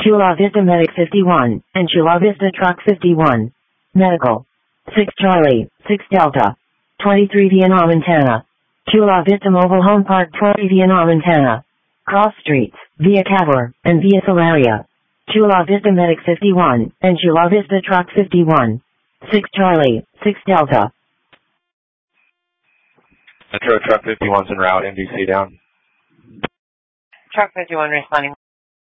Chula Vista Medic 51, and Chula Vista Truck 51. Medical. 6 Charlie, 6 Delta. 23 Vietnam Montana. Chula Vista Mobile Home Park 20 Vietnam Montana. Cross streets, via Cavour, and via Solaria. Chula Vista Medic 51, and Chula Vista Truck 51. 6 Charlie, 6 Delta. Metro Truck 51's en route, NBC down. Truck 51 responding.